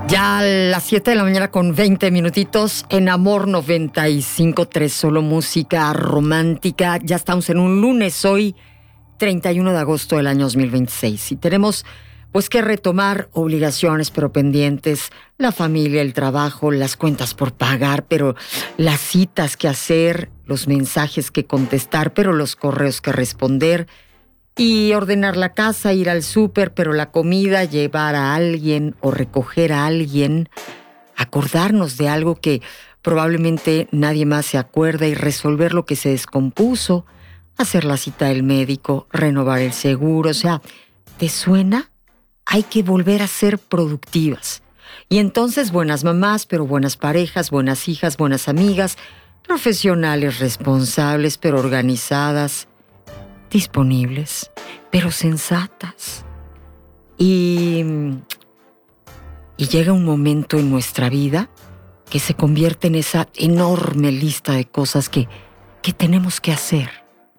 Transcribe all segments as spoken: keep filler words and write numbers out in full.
Ya a las siete de la mañana con veinte minutitos en Amor noventa y cinco punto tres, solo música romántica. Ya estamos en un lunes, hoy treinta y uno de agosto del año dos mil veintiséis. Y tenemos pues que retomar obligaciones pero pendientes, la familia, el trabajo, las cuentas por pagar, pero las citas que hacer, los mensajes que contestar, pero los correos que responder. Y ordenar la casa, ir al súper, pero la comida, llevar a alguien o recoger a alguien, acordarnos de algo que probablemente nadie más se acuerda y resolver lo que se descompuso, hacer la cita del médico, renovar el seguro. O sea, ¿te suena? Hay que volver a ser productivas. Y entonces buenas mamás, pero buenas parejas, buenas hijas, buenas amigas, profesionales responsables, pero organizadas, disponibles, pero sensatas. Y, y llega un momento en nuestra vida que se convierte en esa enorme lista de cosas que, que tenemos que hacer.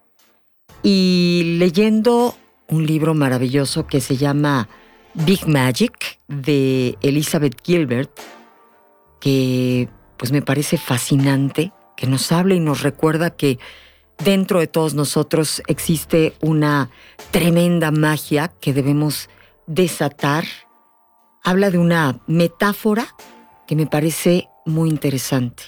Y leyendo un libro maravilloso que se llama Big Magic, de Elizabeth Gilbert, que pues me parece fascinante, que nos habla y nos recuerda que dentro de todos nosotros existe una tremenda magia que debemos desatar. Habla de una metáfora que me parece muy interesante.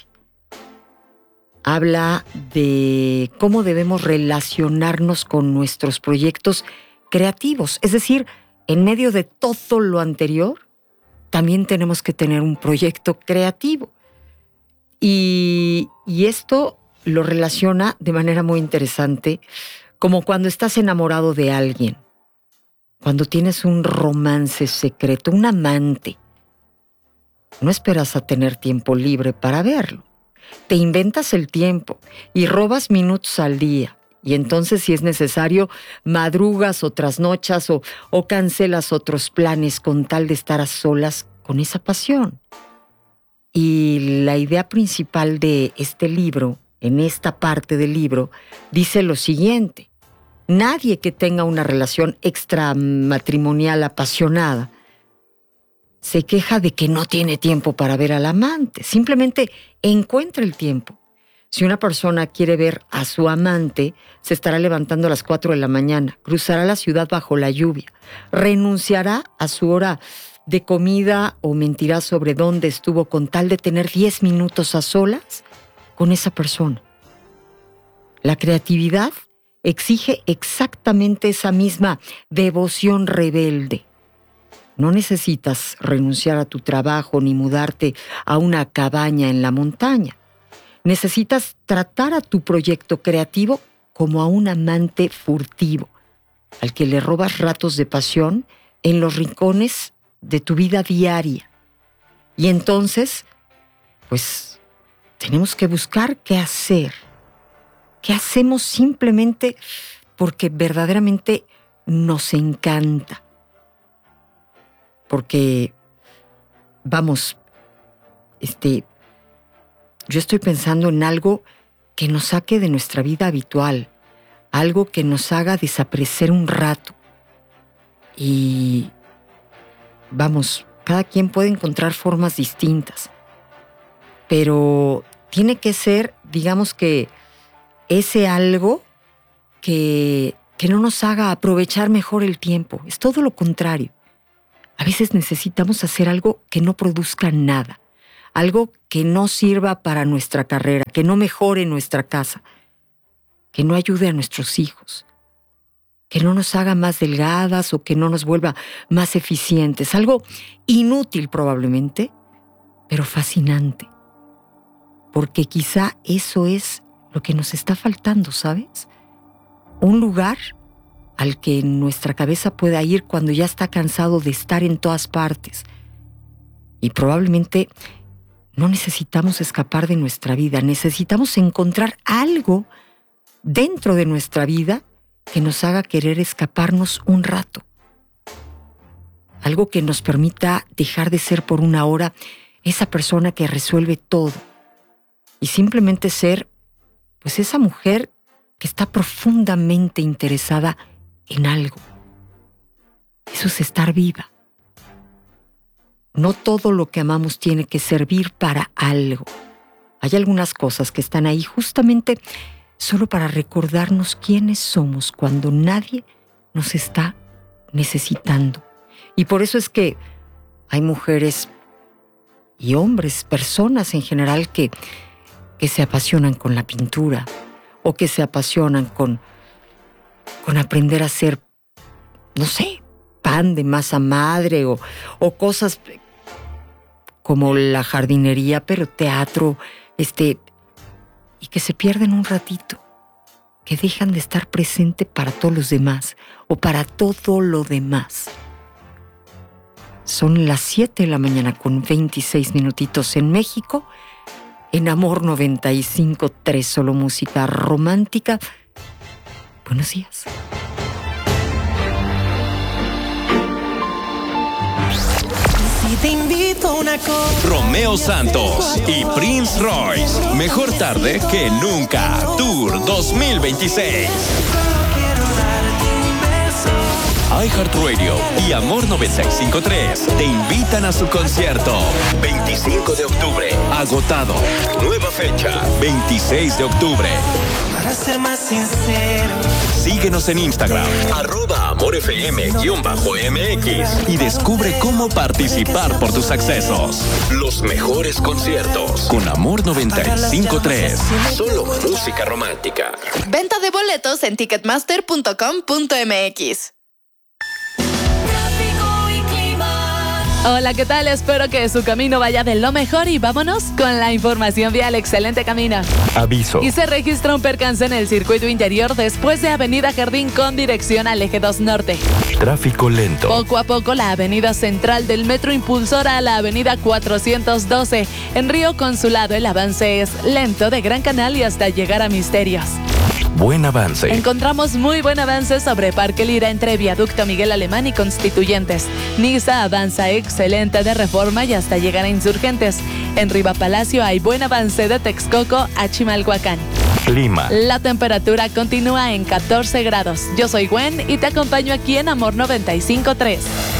Habla de cómo debemos relacionarnos con nuestros proyectos creativos. Es decir, en medio de todo lo anterior, también tenemos que tener un proyecto creativo. Y, y esto lo relaciona de manera muy interesante, como cuando estás enamorado de alguien, cuando tienes un romance secreto, un amante. No esperas a tener tiempo libre para verlo. Te inventas el tiempo y robas minutos al día. Y entonces, si es necesario, madrugas o trasnochas o, o cancelas otros planes con tal de estar a solas con esa pasión. Y la idea principal de este libro, en esta parte del libro, dice lo siguiente: nadie que tenga una relación extramatrimonial apasionada se queja de que no tiene tiempo para ver al amante. Simplemente encuentra el tiempo. Si una persona quiere ver a su amante, se estará levantando a las cuatro de la mañana, cruzará la ciudad bajo la lluvia, renunciará a su hora de comida o mentirá sobre dónde estuvo con tal de tener diez minutos a solas con esa persona. La creatividad exige exactamente esa misma devoción rebelde. No necesitas renunciar a tu trabajo ni mudarte a una cabaña en la montaña. Necesitas tratar a tu proyecto creativo como a un amante furtivo, al que le robas ratos de pasión en los rincones de tu vida diaria. Y entonces, pues, tenemos que buscar qué hacer. ¿Qué hacemos simplemente porque verdaderamente nos encanta? Porque, vamos, este, yo estoy pensando en algo que nos saque de nuestra vida habitual, algo que nos haga desaparecer un rato. Y, vamos, cada quien puede encontrar formas distintas, pero tiene que ser, digamos que, ese algo que, que no nos haga aprovechar mejor el tiempo. Es todo lo contrario. A veces necesitamos hacer algo que no produzca nada, algo que no sirva para nuestra carrera, que no mejore nuestra casa, que no ayude a nuestros hijos, que no nos haga más delgadas o que no nos vuelva más eficientes. Algo inútil probablemente, pero fascinante. Porque quizá eso es lo que nos está faltando, ¿sabes? Un lugar al que nuestra cabeza pueda ir cuando ya está cansado de estar en todas partes. Y probablemente no necesitamos escapar de nuestra vida, necesitamos encontrar algo dentro de nuestra vida que nos haga querer escaparnos un rato. Algo que nos permita dejar de ser por una hora esa persona que resuelve todo y simplemente ser, pues, esa mujer que está profundamente interesada en algo. Eso es estar viva. no todo lo que amamos tiene que servir para algo. Hay algunas cosas que están ahí justamente solo para recordarnos quiénes somos cuando nadie nos está necesitando. Y por eso es que hay mujeres y hombres, personas en general que, que se apasionan con la pintura o que se apasionan con, con aprender a hacer, no sé, pan de masa madre o, o cosas como la jardinería, pero teatro, este, y que se pierden un ratito, que dejan de estar presente para todos los demás o para todo lo demás. Son las siete de la mañana con veintiséis minutitos en México, en Amor noventa y cinco punto tres, solo música romántica. Buenos días. Si te invito a una cosa. Romeo Santos y Prince Royce. Mejor tarde que nunca. Tour dos mil veintiséis. iHeartRadio y Amor noventa y cinco punto tres te invitan a su concierto. veinticinco de octubre. Agotado. Nueva fecha. veintiséis de octubre. Para ser más sincero. Síguenos en Instagram, arroba amorfm-mx y descubre cómo participar por tus accesos. Los mejores conciertos con Amor noventa y cinco punto tres. Solo música romántica. Venta de boletos en ticketmaster punto com punto mx. Hola, ¿qué tal? Espero que su camino vaya de lo mejor y vámonos con la información vial. Excelente camino. Aviso. Y se registra un percance en el circuito interior después de Avenida Jardín con dirección al Eje dos Norte. Tráfico lento. Poco a poco la avenida central del Metro Impulsora a la avenida cuatrocientos doce. En Río Consulado el avance es lento de Gran Canal y hasta llegar a Misterios. Buen avance. Encontramos muy buen avance sobre Parque Lira entre Viaducto Miguel Alemán y Constituyentes. Niza avanza excelente de Reforma y hasta llegar a Insurgentes. En Riva Palacio hay buen avance de Texcoco a Chimalhuacán. Clima. La temperatura continúa en catorce grados. Yo soy Gwen y te acompaño aquí en Amor noventa y cinco punto tres.